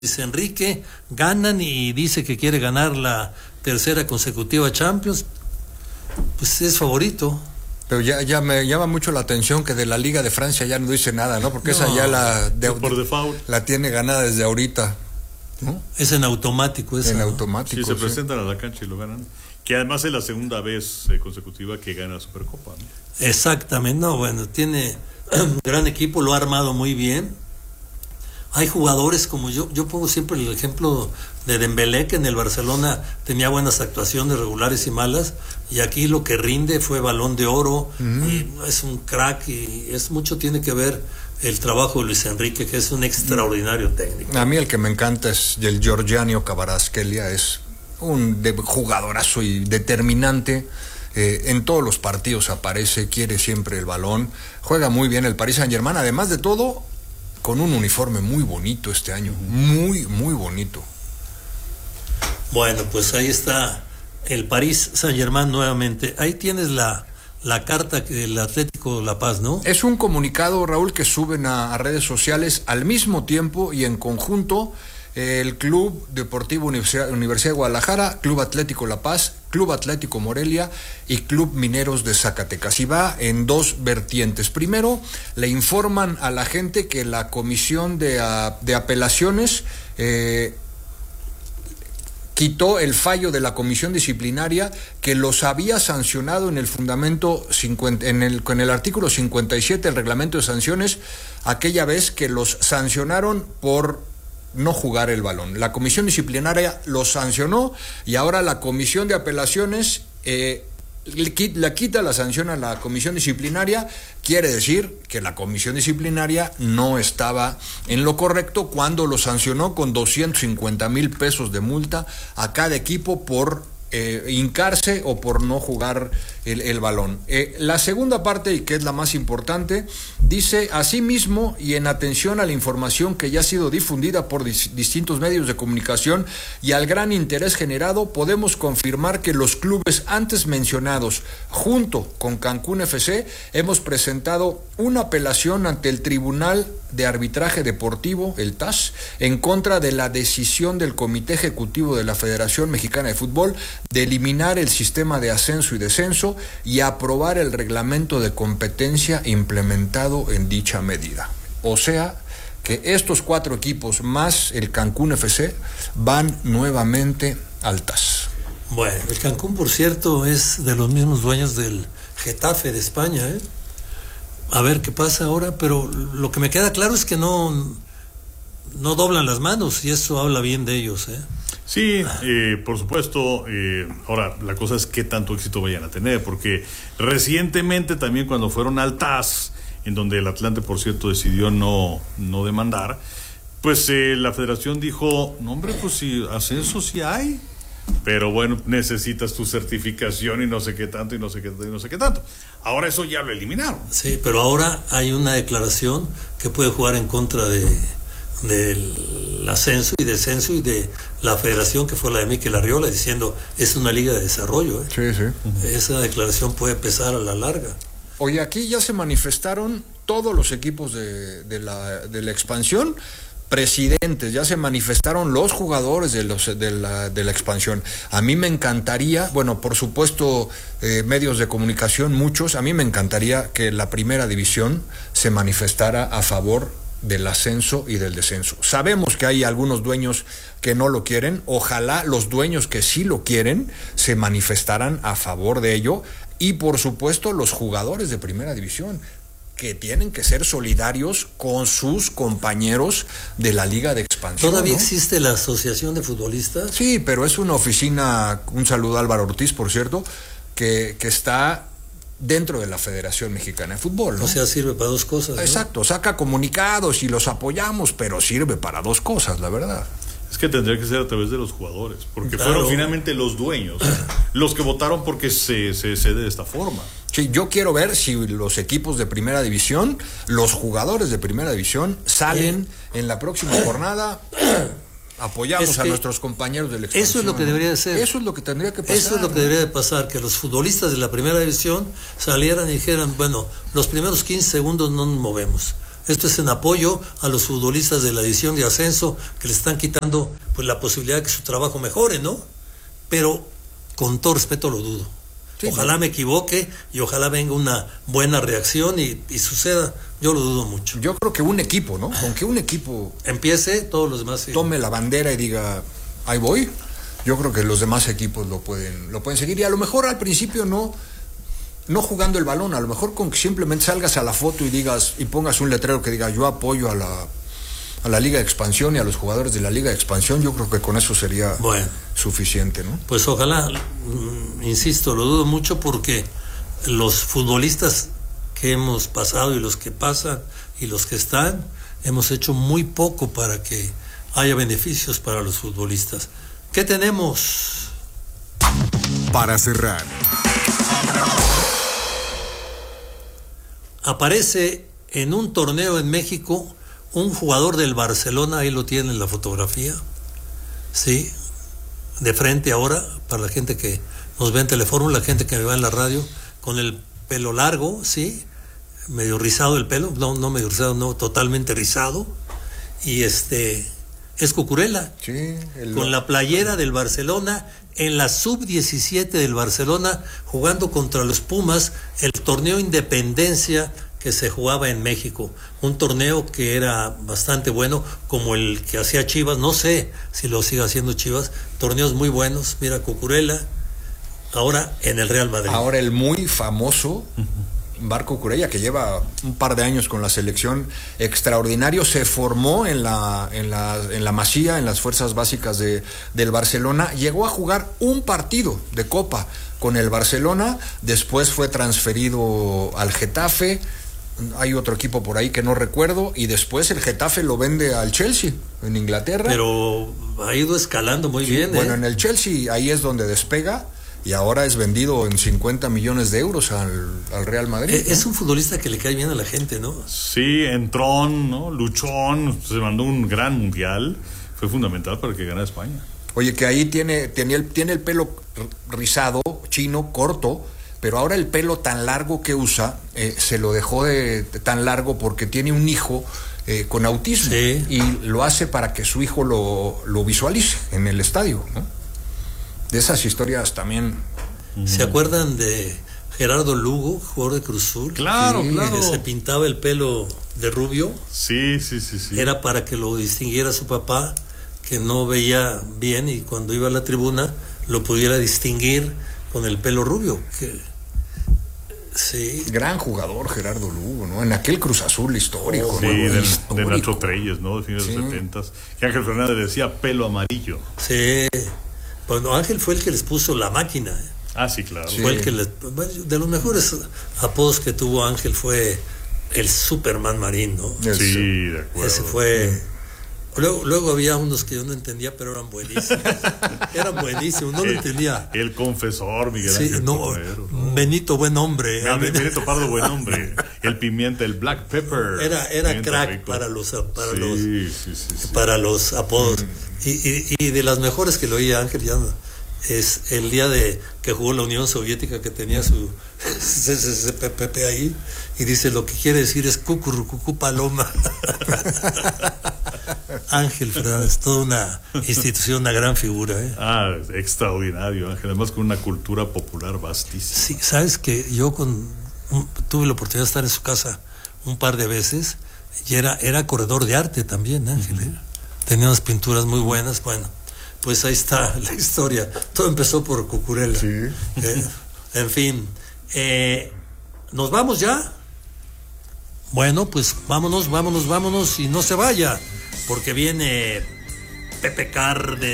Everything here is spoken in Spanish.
Luis Enrique, ganan y dice que quiere ganar la tercera consecutiva Champions, pues es favorito. Pero ya me llama mucho la atención que de la Liga de Francia ya no dice nada, ¿no? Porque esa ya por default la tiene ganada desde ahorita, ¿no? Es en automático esa. En automático. Sí, se presentan a la cancha y lo ganan. Que además es la segunda vez consecutiva que gana la Supercopa, ¿no? Exactamente, no, bueno, tiene un gran equipo, lo ha armado muy bien. Hay jugadores como yo pongo siempre el ejemplo de Dembélé, que en el Barcelona tenía buenas actuaciones regulares y malas, y aquí lo que rinde fue Balón de Oro, y es un crack, y mucho tiene que ver el trabajo de Luis Enrique, que es un extraordinario técnico. A mí el que me encanta es el Giorgiano Kvaratskhelia, es un jugadorazo y determinante. En todos los partidos aparece, quiere siempre el balón, juega muy bien el Paris Saint-Germain, además de todo con un uniforme muy bonito este año, muy bonito. Bueno, pues ahí está el Paris Saint-Germain nuevamente. Ahí tienes la carta del Atlético La Paz, ¿no? Es un comunicado, Raúl, que suben a redes sociales al mismo tiempo y en conjunto el Club Deportivo Universidad de Guadalajara, Club Atlético La Paz, Club Atlético Morelia y Club Mineros de Zacatecas. Y va en dos vertientes. Primero, le informan a la gente que la Comisión de Apelaciones quitó el fallo de la comisión disciplinaria que los había sancionado en el fundamento 50, en el artículo 57 del reglamento de sanciones, aquella vez que los sancionaron por no jugar el balón. La comisión disciplinaria los sancionó y ahora la comisión de apelaciones le quita la sanción a la comisión disciplinaria. Quiere decir que la comisión disciplinaria no estaba en lo correcto cuando lo sancionó con 250,000 pesos de multa a cada equipo por hincarse o por no jugar el balón. La segunda parte, y que es la más importante, dice: asimismo, y en atención a la información que ya ha sido difundida por distintos medios de comunicación y al gran interés generado, podemos confirmar que los clubes antes mencionados, junto con Cancún FC, hemos presentado una apelación ante el Tribunal de Arbitraje Deportivo, el TAS, en contra de la decisión del Comité Ejecutivo de la Federación Mexicana de Fútbol de eliminar el sistema de ascenso y descenso y aprobar el reglamento de competencia implementado en dicha medida. O sea, que estos 4 equipos más el Cancún FC van nuevamente al TAS. Bueno, el Cancún, por cierto, es de los mismos dueños del Getafe de España, ¿eh? A ver qué pasa ahora, pero lo que me queda claro es que no doblan las manos, y eso habla bien de ellos, ¿eh? Sí, por supuesto. Ahora, la cosa es qué tanto éxito vayan a tener, porque recientemente también cuando fueron al TAS, en donde el Atlante, por cierto, decidió no demandar, pues la federación dijo: no, hombre, pues si ascenso sí hay, pero bueno, necesitas tu certificación y no sé qué tanto, y no sé qué tanto, y no sé qué tanto. Ahora eso ya lo eliminaron. Sí, pero ahora hay una declaración que puede jugar en contra del ascenso y descenso y de la federación, que fue la de Mikel Arriola, diciendo: es una liga de desarrollo, ¿eh? Sí. Esa declaración puede pesar a la larga. Oye, aquí ya se manifestaron todos los equipos de la expansión, presidentes, ya se manifestaron los jugadores de la expansión. A mí me encantaría, bueno, por supuesto, medios de comunicación, muchos, a mí me encantaría que la primera división se manifestara a favor del ascenso y del descenso. Sabemos que hay algunos dueños que no lo quieren. Ojalá los dueños que sí lo quieren se manifestaran a favor de ello, y por supuesto los jugadores de primera división, que tienen que ser solidarios con sus compañeros de la Liga de Expansión. ¿Todavía ¿no? existe la Asociación de Futbolistas? Sí, pero es una oficina, un saludo a Álvaro Ortiz, por cierto, que está dentro de la Federación Mexicana de Fútbol, ¿no? O sea, sirve para dos cosas, ¿no? Exacto, saca comunicados y los apoyamos, pero sirve para dos cosas, la verdad. Es que tendría que ser a través de los jugadores, porque claro, fueron finalmente los dueños los que votaron porque se cede de esta forma. Sí, yo quiero ver si los equipos de primera división, los jugadores de primera división salen en la próxima jornada. Apoyamos a nuestros compañeros del expansión. Eso es lo que debería de ser. Eso es lo que tendría que pasar. Eso es lo que debería de pasar, que los futbolistas de la primera división salieran y dijeran: bueno, los primeros 15 segundos no nos movemos, Esto es en apoyo a los futbolistas de la división de ascenso que le están quitando pues la posibilidad de que su trabajo mejore, ¿no? Pero con todo respeto lo dudo. Sí, ojalá me equivoque y ojalá venga una buena reacción y suceda. Yo lo dudo mucho. Yo creo que un equipo, ¿no? Con que un equipo empiece, todos los demás sí. Tome la bandera y diga, ahí voy. Yo creo que los demás equipos lo pueden seguir. Y a lo mejor al principio no jugando el balón, a lo mejor con que simplemente salgas a la foto y pongas un letrero que diga yo apoyo a la Liga de Expansión y a los jugadores de la Liga de Expansión. Yo creo que con eso sería suficiente, ¿no? Pues ojalá, insisto, lo dudo mucho porque los futbolistas que hemos pasado y los que pasan y los que están, hemos hecho muy poco para que haya beneficios para los futbolistas. ¿Qué tenemos? Para cerrar, aparece en un torneo en México un jugador del Barcelona, ahí lo tienen en la fotografía, sí, de frente ahora, para la gente que nos ve en Telefórmula, la gente que me va en la radio, con el pelo largo, sí, medio rizado el pelo, no medio rizado, no, totalmente rizado, y es Cucurella, sí, con la playera del Barcelona, en la sub-17 del Barcelona, jugando contra los Pumas, el torneo Independencia que se jugaba en México, un torneo que era bastante bueno, como el que hacía Chivas, no sé si lo sigue haciendo Chivas, torneos muy buenos, mira Cucurella, ahora en el Real Madrid. Ahora el muy famoso Barco Cucurella, que lleva un par de años con la selección, extraordinario, se formó en la Masía, en las fuerzas básicas del Barcelona, llegó a jugar un partido de Copa con el Barcelona, después fue transferido al Getafe, hay otro equipo por ahí que no recuerdo, y después el Getafe lo vende al Chelsea en Inglaterra. Pero ha ido escalando muy bien. Bueno, en el Chelsea ahí es donde despega. Y ahora es vendido en 50 millones de euros al Real Madrid. Es un futbolista que le cae bien a la gente, ¿no? Sí, entrón, ¿no? Luchón, se mandó un gran mundial. Fue fundamental para que ganara España. Oye, que ahí tiene el pelo rizado, chino, corto, pero ahora el pelo tan largo que usa, se lo dejó de tan largo porque tiene un hijo con autismo. Sí. Y lo hace para que su hijo lo visualice en el estadio, ¿no? De esas historias también. ¿Se acuerdan de Gerardo Lugo, jugador de Cruz Azul? Claro, claro. Que se pintaba el pelo de rubio. Sí. Era para que lo distinguiera su papá, que no veía bien, y cuando iba a la tribuna lo pudiera distinguir con el pelo rubio. Sí. Gran jugador Gerardo Lugo, ¿no? En aquel Cruz Azul histórico. Sí, de Nacho Treyes, ¿no? De fines de los 70s. Que Ángel Fernández decía pelo amarillo. Sí. Bueno, Ángel fue el que les puso la máquina. Ah, sí, claro. Sí. Fue el que de los mejores apodos que tuvo Ángel fue el Superman Marín, ¿no? Sí, de acuerdo. Ese fue. Luego había unos que yo no entendía, pero eran buenísimos. No lo entendía. El confesor, Miguel Ángel. Sí, no, Benito, buen hombre. Benito Pardo, buen hombre. El pimienta, el black pepper. Era crack rico. para los apodos. Y de las mejores que lo oía Ángel ya es el día de que jugó la Unión Soviética, que tenía su CCCPP ahí, y dice lo que quiere decir es cucurrucucú paloma. Ángel Fernández, toda una institución, una gran figura. Extraordinario, Ángel, además con una cultura popular vastísima. Sí, sabes que yo tuve la oportunidad de estar en su casa un par de veces, y era corredor de arte también, Ángel. Tenía unas pinturas muy buenas. Bueno, pues ahí está la historia. Todo empezó por Cucurella. Sí. En fin, ¿nos vamos ya? Bueno, pues vámonos y no se vaya, porque viene Pepe Carde